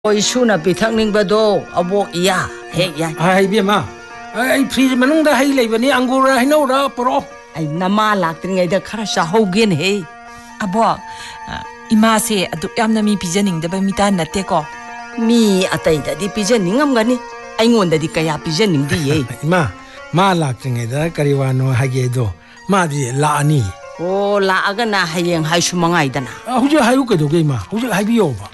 Oisuna pitangning bado abok iya hek ya. Ai bema. Ai freeze manungda hai leibani angura hinora poro. Ai nama laktringai da khara sahogen he. Abo ima se adu yamna mi pijaning da ba mi ta natte ko. Mi atai da di pijaningam gani. Ai ngonda di kaya pijaning di ye. Ima ma laktringai da kariwano hage do. Ma di la ani. Oh la aga na hayeng hai sumangai dana. Huja hayu ke do ge ma. Huja hai biyo ba.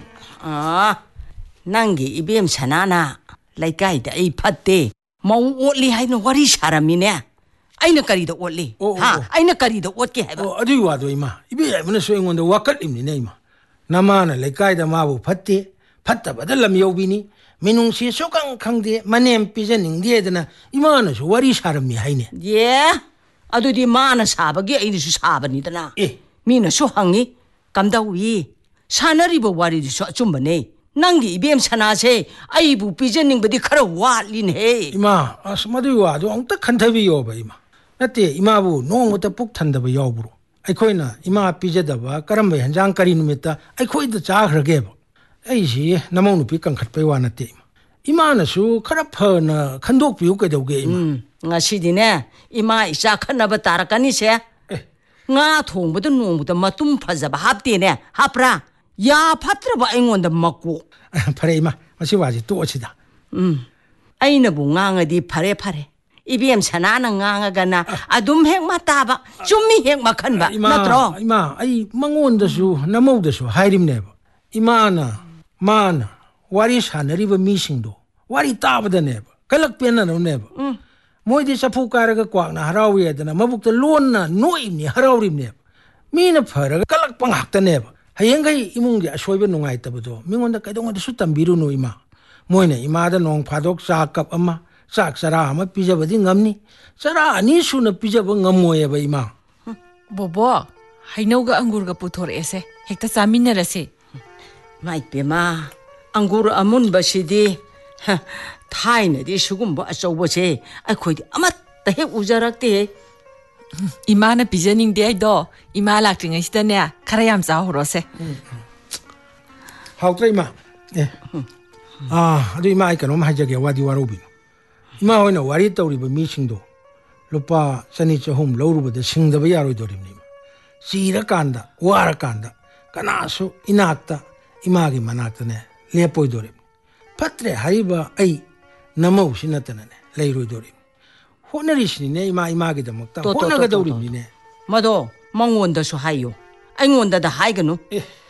Nangi ibem sanana laikai da ai phatte mau otli haina wari saramine aina kari da otli ha aina kari da otke haiba adu wa do ima ibe mena so ngonda wakat imni ne ima namana laikai da mabu phatte phatta badalam yobini minung si sokang khangde manem pijaning de dana imana so wari sarami haine ye adu di mana sabagi aina su sabani dana mina so hangi kamdawi sanaribo wari di so achumbane Nangi ibem sanase aibu pijaning badi khara watlin he ima asmadu wa do ongta khantabi yo ba ima nate ima bu nongota puk thandaba yobru aikoina ima pijadaba karamba hanjang kari numita aikoi da chagrage ba ai si namong nupi kangkhat pai wa nate ima na su khara phana khandok piu ke doge ima ngasi dine ima isa khanaba tarakani se nga thongbada nongbuda matum phajaba hapte ne hapra ya phatraba aingonda makku Pare ima masi waji to ochida aina bu ngangadi pare ibem sanana ngangagana adum hek mataba chummi hek makhanba natro ima ai mangonda su namauda su hairimne ba imana mana wari sanariba misingdo wari tabada ne ba kalak pena no ne ba moidi sapu karaga kwakna harawi adana mabukta lonna noimni harawrimne mina pharaga kalak panghakta ne ba Hayengai imunggi asoiba nungai tabado mingonda kaidonga su tambiru no ima moina imada nong phadok sakap ama sak sara ama pijabadi ngamni sara ani suna pijaba ngamoye ba ima Bobo hainauga angurga puthor ese hekta chaminarase mai pema angur amun basidi thaina di sugumba achobose akhoi amatta he ujarakte Imana pijaning de do ima laktringai sida ne khara yam cha horose Hautra ima adu ima ai kanom hajage wadi warobi ima hoina wari tawriba mi singdo lupa sani chahum lawruba da singdaba yaroi dorimni sira kanda wara kanda kanasu inakta imagi manakta ne lepoi dorim patre hariba ai namau sinatana ne leiroi dorim Honarisni ne ima gi damakta honaga dawrimni ne mado mangonda su hayo aingonda da haiganu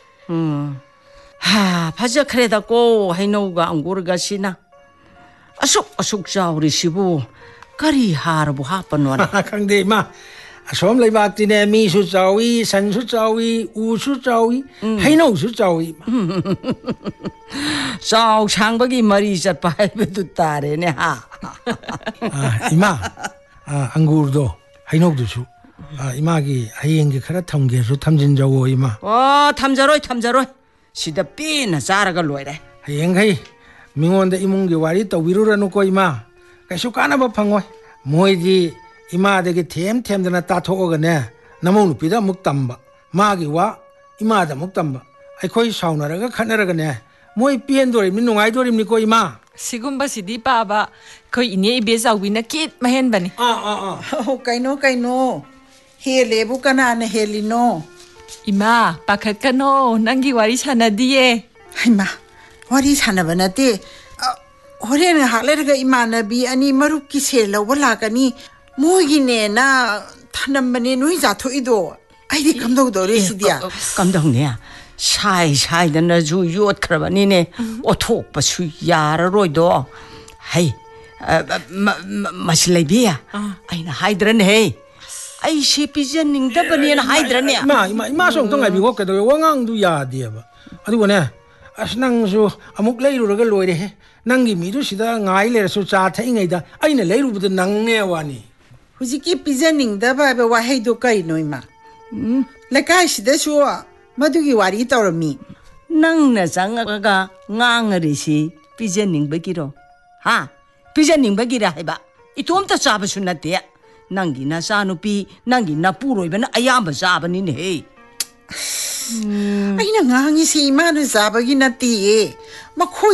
ha phaja khreda ko hainauga angurga sina asuk jawri sibu kari harbu hapanona khangde ma asom leibakti ne mi su chawi san su chawi u su chawi hainau su chawi chaw changbagi mari chatpa haibedu tare ne ha ima angur do hainau du su ima gi hayeng khara thamge su thamjin jawo ima thamjaroi sida pina zaraga loire hayeng hai mingonda imung gi wari tawiruranu ko ima kaisu kana ba phangoi moidi ima de ge them dana ta thoga ne namong pida muk tamba ma gi wa ima da muk tamba aikoi saunaraga khanaraga ne moi pien dori mi nungai dori mi ko ima sigumba sidi baba koi ine ibe zawina kit mahen bani kaino hele kana ne helino ima pakhat kano nangi wari sanadiye haima wari sanabana te horen halerga imanabi ani maruk ki selo wala kani mogi ne na thanambane noi jatho ido aidi kamdog dore sidia kamdog ne sai dana ju yot khrabani ne othok pasu yara roido hai maslaibiya aina haidran he ai shi pijaning da bani na haidran ne ima song tong ai bi ko ke do wangang du ya dia ba adu ne asnang su amuk leiru raga loire he nangi mi du sida ngai le su cha thai ngai da aina leiru bu nang ne wani hujiki pijaning da ba wa heido kai noima lekai sida su madugi wari tawrami nang na sangaga ngangari si pijaning bagiro ha pijaning bagira haiba itomta chaba sunate nangi na sanupi nangi na puroi bana ayamba sabani ne he aina ngangi si imanu zabagi nati e makhoi